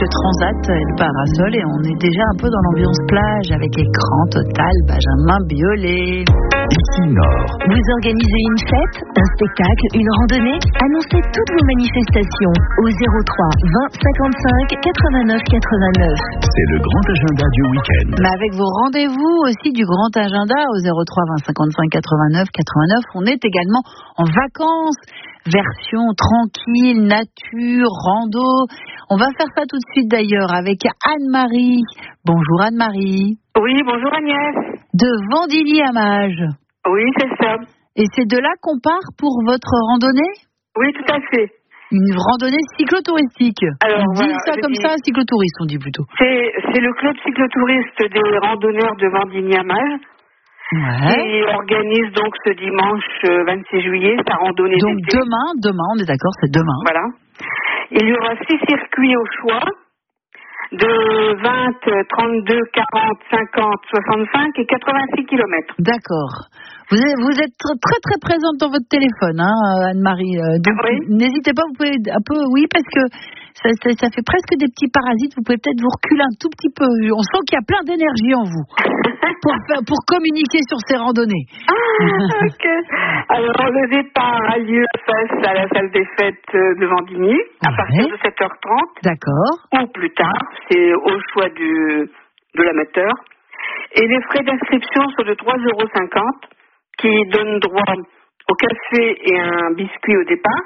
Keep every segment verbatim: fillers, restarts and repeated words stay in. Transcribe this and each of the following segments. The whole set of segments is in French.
le transat et le parasol et on est déjà un peu dans l'ambiance plage avec écran total Benjamin Biolay. Ici Nord. Vous organisez une fête, un spectacle, une randonnée? Annoncez toutes vos manifestations au zéro trois vingt cinquante-cinq quatre-vingt-neuf quatre-vingt-neuf. C'est le grand agenda du week-end. Mais avec vos rendez-vous aussi du grand agenda au zéro trois vingt cinquante-cinq quatre-vingt-neuf quatre-vingt-neuf, on est également en vacances. Version tranquille, nature, rando. On va faire ça tout de suite d'ailleurs avec Anne-Marie. Bonjour Anne-Marie. Oui, bonjour Agnès. De Vendigny-à-Mages. Oui, c'est ça. Et c'est de là qu'on part pour votre randonnée ? Oui, tout à fait. Une randonnée cyclotouristique. Alors, on dit voilà, ça comme dis... ça, cyclotouriste, on dit plutôt. C'est, c'est le club cyclotouriste des randonneurs de Vendigny-à-Mages. Ouais. Qui organise donc ce dimanche vingt-six juillet sa randonnée donc d'été. demain, demain, on est d'accord, c'est demain. Voilà. Il y aura six circuits au choix de vingt, trente-deux, quarante, cinquante, soixante-cinq et quatre-vingt-six kilomètres. D'accord. Vous êtes, vous êtes très très présente dans votre téléphone, hein, Anne-Marie. Donc, oui. N'hésitez pas, vous pouvez un peu, oui, parce que ça, ça, ça fait presque des petits parasites. Vous pouvez peut-être vous reculer un tout petit peu. On sent qu'il y a plein d'énergie en vous pour, pour communiquer sur ces randonnées. Ah, ok. Alors le départ a lieu face à la salle des fêtes de Vendigny à ouais. partir de sept heures trente. D'accord. Ou plus tard, c'est au choix du, de l'amateur. Et les frais d'inscription sont de trois euros cinquante, qui donnent droit au café et un biscuit au départ,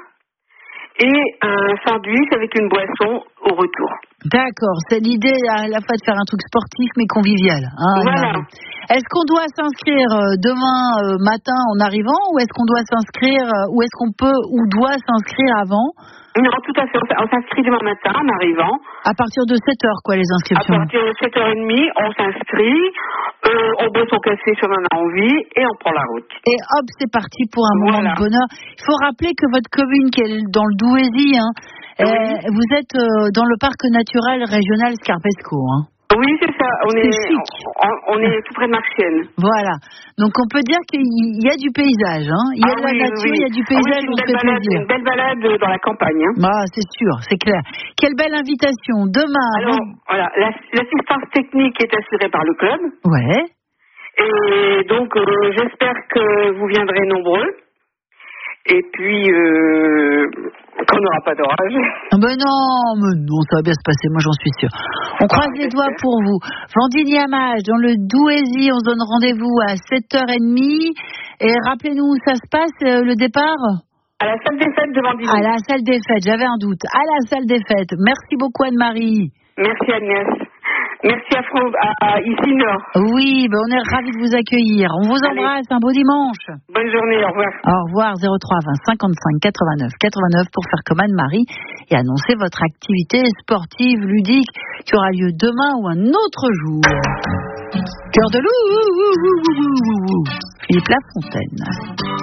et un sandwich avec une boisson au retour. D'accord, c'est l'idée à la fois de faire un truc sportif mais convivial. Hein, voilà. Est-ce qu'on doit s'inscrire demain matin en arrivant ou est-ce qu'on doit s'inscrire ou est-ce qu'on peut ou doit s'inscrire avant ? Non, tout à fait. On s'inscrit demain matin en arrivant. À partir de sept heures, quoi, les inscriptions ? À partir de sept heures trente, on s'inscrit, euh, on boit son café si on en a envie et on prend la route. Et hop, c'est parti pour un moment voilà. de bonheur. Il faut rappeler que votre commune, qui est dans le Douaisis, hein, oui. euh, vous êtes euh, dans le parc naturel régional Scarpesco, hein. Oui, c'est ça. On c'est est, on, on est tout près de Marchienne. Voilà. Donc on peut dire qu'il y a du paysage, hein. Il y a ah, de la oui, nature, oui. il y a du paysage. Ah, oui, on c'est une, se belle balade, une belle balade dans la campagne. Hein. Ah, c'est sûr, c'est clair. Quelle belle invitation. Demain. Alors, vous... voilà, l'assistance technique est assurée par le club. Ouais. Et donc, euh, j'espère que vous viendrez nombreux. Et puis, euh, qu'on n'aura pas d'orage. Ben non, mais non, ça va bien se passer, moi j'en suis sûre. On croise ah, les doigts pour vous. Vendigny-à-Mages, dans le Douaisis, on se donne rendez-vous à sept heures trente. Et rappelez-nous où ça se passe, le départ ? À la salle des fêtes de Vendigny. À la salle des fêtes, j'avais un doute. À la salle des fêtes. Merci beaucoup Anne-Marie. Merci Agnès. Merci à, Fran- à Ici Nord. Oui, ben on est ravis de vous accueillir. On vous embrasse, Allez. Un beau dimanche. Bonne journée, au revoir. Au revoir, zéro trois vingt cinquante-cinq quatre-vingt-neuf quatre-vingt-neuf pour faire comme Anne-Marie et annoncer votre activité sportive, ludique qui aura lieu demain ou un autre jour. Cœur de loup, Philippe Lafontaine.